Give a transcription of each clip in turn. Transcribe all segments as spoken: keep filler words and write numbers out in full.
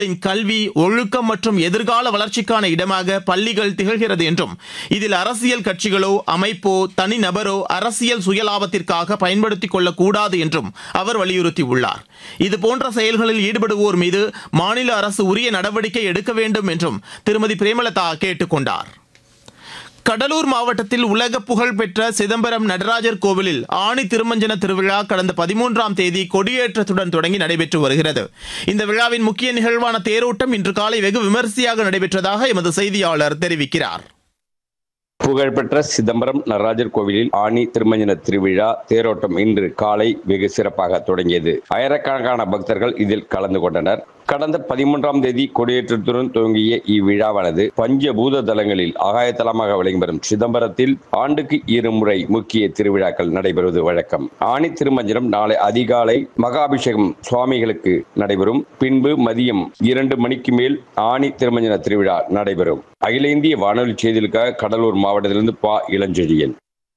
கல்வி, ஒழுக்கம் மற்றும் எதிர்கால வளர்ச்சிக்கான இடமாக பள்ளிகள் திகழ்கிறது என்றும் இதில் அரசியல் கட்சிகளோ அமைப்போ தனிநபரோ அரசியல் சுயலாபத்திற்காக பயன்படுத்திக் கொள்ளக்கூடாது என்றும் அவர் வலியுறுத்தியுள்ளார். இதுபோன்ற செயல்களில் ஈடுபடுவோர் மீது மாநில அரசு உரிய நடவடிக்கை எடுக்க வேண்டும் என்றும் திருமதி பிரேமலதா கேட்டுக் கொண்டார். கடலூர் மாவட்டத்தில் உலக புகழ்பெற்ற சிதம்பரம் நடராஜர் கோவிலில் ஆணி திருமஞ்சன திருவிழா கடந்த பதிமூன்றாம் தேதி கொடியேற்றத்துடன் தொடங்கி நடைபெற்று வருகிறது. இந்த விழாவின் முக்கிய நிகழ்வான தேரோட்டம் இன்று காலை வெகு விமரிசையாக நடைபெற்றதாக எமது செய்தியாளர் தெரிவிக்கிறார். புகழ்பெற்ற சிதம்பரம் நடராஜர் கோவிலில் ஆணி திருமஞ்சன திருவிழா தேரோட்டம் இன்று காலை வெகு சிறப்பாக தொடங்கியது. ஆயிரக்கணக்கான பக்தர்கள் இதில் கலந்து கொண்டனர். கடந்த பதிமூன்றாம் தேதி கொடியேற்றத்துடன் துவங்கிய இவ்விழாவானது பஞ்சபூத தலங்களில் ஆகாயத்தலமாக விளங்கி வரும் சிதம்பரத்தில் ஆண்டுக்கு இருமுறை முக்கிய திருவிழாக்கள் நடைபெறுவது வழக்கம். ஆணி திருமஞ்சனம் நாளை அதிகாலை மகாபிஷேகம் சுவாமிகளுக்கு நடைபெறும். பின்பு மதியம் இரண்டு மணிக்கு மேல் ஆணி திருமஞ்சன திருவிழா நடைபெறும். அகில இந்திய வானொலி செய்திகளுக்காக கடலூர் மாவட்டத்திலிருந்து பா இளஞ்செழியன்.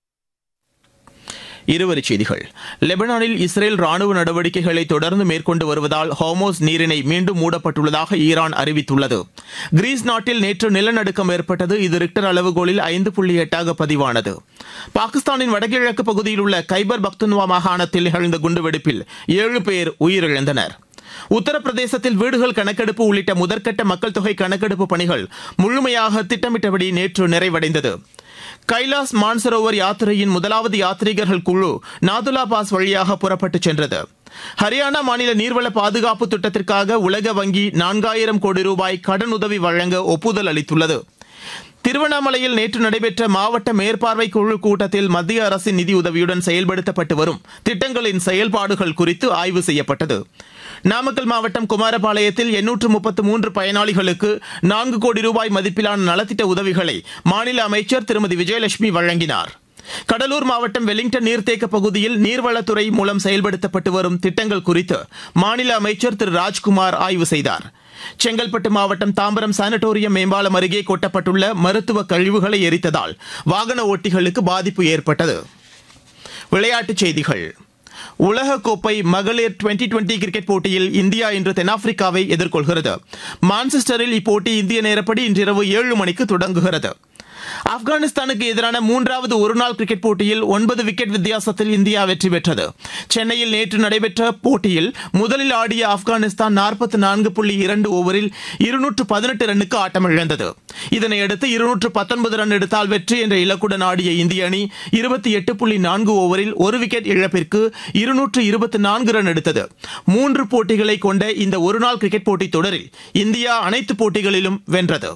இருவரிச் செய்திகள். லெபனானில் இஸ்ரேல் ராணுவ நடவடிக்கைகளை தொடர்ந்து மேற்கொண்டு வருவதால் ஹோமோஸ் நீரிணை மீண்டும் மூடப்பட்டுள்ளதாக ஈரான் அறிவித்துள்ளது. கிரீஸ் நாட்டில் நேற்று நிலநடுக்கம் ஏற்பட்டது. இது ரிக்டர் அளவுகோலில் ஐந்து புள்ளி எட்டாக பதிவானது. பாகிஸ்தானின் வடகிழக்கு பகுதியில் உள்ள கைபர் பக்துன்வா மாகாணத்தில் நிகழ்ந்த குண்டுவெடிப்பில் ஏழு பேர் உயிரிழந்தனர். உத்தரப்பிரதேசத்தில் வீடுகள் கணக்கெடுப்பு உள்ளிட்ட முதற்கட்ட மக்கள் தொகை கணக்கெடுப்பு பணிகள் முழுமையாக திட்டமிட்டபடி நேற்று நிறைவடைந்தது. கைலாஸ் மான்சரோவர் யாத்திரையின் முதலாவது யாத்ரீகர்கள் குழு நாதுலா பாஸ் வழியாக புறப்பட்டுச் சென்றது. ஹரியானா மாநில நீர்வள பாதுகாப்பு திட்டத்திற்காக உலக வங்கி நான்காயிரம் கோடி ரூபாய் கடனுதவி வழங்க ஒப்புதல் அளித்துள்ளது. திருவண்ணாமலையில் நேற்று நடைபெற்ற மாவட்ட மேற்பார்வை குழு கூட்டத்தில் மத்திய அரசின் நிதியுதவியுடன் செயல்படுத்தப்பட்டு வரும் திட்டங்களின் செயல்பாடுகள் குறித்து ஆய்வு செய்யப்பட்டது. நாமக்கல் மாவட்டம் குமாரபாளையத்தில் எண்ணூற்று முப்பத்து மூன்று பயனாளிகளுக்கு நான்கு கோடி ரூபாய் மதிப்பிலான நலத்திட்ட உதவிகளை மாநில அமைச்சர் திருமதி விஜயலட்சுமி வழங்கினார். கடலூர் மாவட்டம் வெலிங்டன் நீர்த்தேக்க பகுதியில் நீர்வளத்துறை மூலம் செயல்படுத்தப்பட்டு வரும் திட்டங்கள் குறித்து மாநில அமைச்சர் திரு ராஜ்குமார் ஆய்வு செய்தார். செங்கல்பட்டு மாவட்டம் தாம்பரம் சானிட்டோரியம் மேம்பாலம் அருகே கொட்டப்பட்டுள்ள மருத்துவ கழிவுகளை எரித்ததால் வாகன ஓட்டிகளுக்கு பாதிப்பு ஏற்பட்டது. விளையாட்டுச் செய்திகள். உலகக்கோப்பை மகளிர் டுவெண்டி டுவெண்டி கிரிக்கெட் போட்டியில் இந்தியா இன்று தென்னாப்பிரிக்காவை எதிர்கொள்கிறது. மான்செஸ்டரில் இப்போட்டி இந்திய நேரப்படி இன்றிரவு ஏழு மணிக்கு தொடங்குகிறது. ஆப்கானிஸ்தானுக்கு எதிரான மூன்றாவது ஒருநாள் கிரிக்கெட் போட்டியில் ஒன்பது விக்கெட் வித்தியாசத்தில் இந்தியா வெற்றி பெற்றது. சென்னையில் நேற்று நடைபெற்ற போட்டியில் முதலில் ஆடிய ஆப்கானிஸ்தான் நாற்பத்தி நான்கு புள்ளி இரண்டு ஓவரில் இருநூற்று பதினெட்டு ரன்னுக்கு ஆட்டமிழந்தது. இதனையடுத்து இருநூற்று பத்தொன்பது ரன் எடுத்தால் வெற்றி என்ற இலக்குடன் ஆடிய இந்திய அணி இருபத்தி எட்டு புள்ளி நான்கு ஓவரில் ஒரு விக்கெட் இழப்பிற்கு இருநூற்று இருபத்தி நான்கு ரன் எடுத்தது. மூன்று போட்டிகளை கொண்ட இந்த ஒருநாள் கிரிக்கெட் போட்டித் தொடரில் இந்தியா அனைத்து போட்டிகளிலும் வென்றது.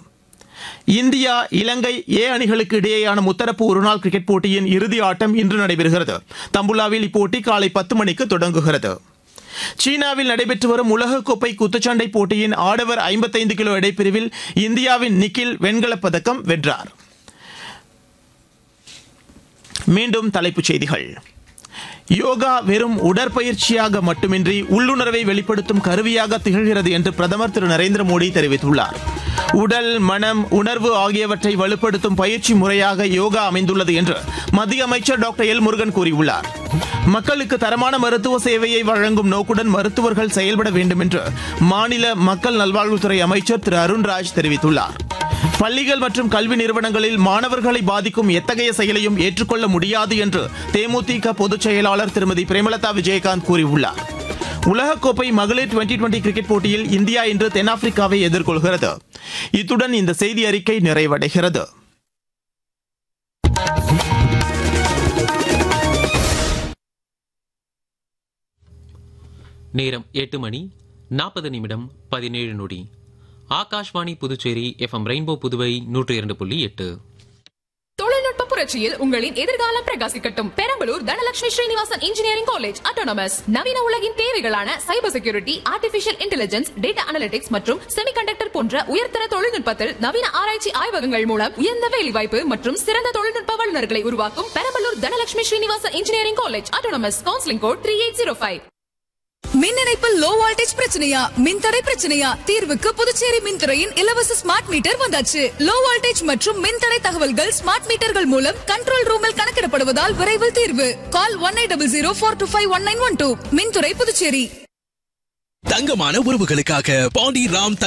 இந்தியா இலங்கை ஏ அணிகளுக்கு இடையேயான முத்தரப்பு ஒருநாள் கிரிக்கெட் போட்டியின் இறுதி ஆட்டம் இன்று நடைபெறுகிறது. தம்புலாவில் இப்போட்டி காலை பத்து மணிக்கு தொடங்குகிறது. சீனாவில் நடைபெற்று வரும் உலகக்கோப்பை குத்துச்சண்டை போட்டியின் ஆடவர் ஐம்பத்தைந்து கிலோ எடைப்பிரிவில் இந்தியாவின் நிக்கில் வெண்கலப் பதக்கம் வென்றார். மீண்டும் தலைப்புச் செய்திகள். யோகா வெறும் உடற்பயிற்சியாக மட்டுமின்றி உள்ளுணர்வை வெளிப்படுத்தும் கருவியாக திகழ்கிறது என்று பிரதமர் திரு நரேந்திர மோடி தெரிவித்துள்ளார். உடல், மனம், உணர்வு ஆகியவற்றை வலுப்படுத்தும் பயிற்சி முறையாக யோகா அமைந்துள்ளது என்று மத்திய அமைச்சர் டாக்டர் எல் முருகன் கூறியுள்ளார். மக்களுக்கு தரமான மருத்துவ சேவையை வழங்கும் நோக்குடன் மருத்துவர்கள் செயல்பட வேண்டும் என்று மாநில மக்கள் நல்வாழ்வுத்துறை அமைச்சர் திரு அருண்ராஜ் தெரிவித்துள்ளார். பள்ளிகள் மற்றும் கல்வி நிறுவனங்களில் மாணவர்களை பாதிக்கும் எத்தகைய செயலையும் ஏற்றுக்கொள்ள முடியாது என்று தேமுதிக பொதுச் செயலாளர் திருமதி பிரேமலதா விஜயகாந்த் கூறியுள்ளார். உலகக்கோப்பை மகளிர் டுவெண்டி டுவெண்டி கிரிக்கெட் போட்டியில் இந்தியா இன்று தென்னாப்பிரிக்காவை எதிர்கொள்கிறது. இத்துடன் இந்த செய்தி அறிக்கை நிறைவடைகிறது. நேரம் எட்டு மணி நாற்பது நிமிடம் பதினேழு நொடி. ஆகாஷ்வாணி புதுச்சேரி எஃப்எம் ரெயின்போ புதுவை நூற்றி இரண்டு புள்ளி எட்டு. தொழில்நுட்ப புரட்சியில் உங்களின் எதிர்காலம் பிரகாசிக்கட்டும். Perambalur Dhanalakshmi Srinivasan engineering college autonomous நவீன உலகின் தேவைகளான cyber security, artificial intelligence, data analytics மற்றும் செமிகண்டக்டர் போன்ற உயர்தர தொழில்நுட்பத்தில் நவீன ஆராய்ச்சி ஆய்வகங்கள் மூலம் உயர்ந்த வேலைவாய்ப்பு மற்றும் சிறந்த தொழில்நுட்ப வல்லுநர்களை உருவாக்கும் Perambalur Dhanalakshmi Srinivasan engineering college autonomous. Counselling code three eight zero five. மின் இணைப்பில் லோ வோல்டேஜ் பிரச்சனையா, மின்தடை பிரச்சனையா? தீர்வுக்கு புதுச்சேரி மின்துறையின் இலவச ஸ்மார்ட் மீட்டர் வந்தாச்சு. லோ வோல்டேஜ் மற்றும் மின்தடை தகவல்கள் ஸ்மார்ட் மீட்டர்கள் மூலம் கண்ட்ரோல் ரூமில் கணக்கிடப்படுவதால் விரைவில் தீர்வு. கால் one eight double zero four two five one nine one two. மின்துறை புதுச்சேரி. தங்கமான உறவுகளுக்காக பாண்டி ராம்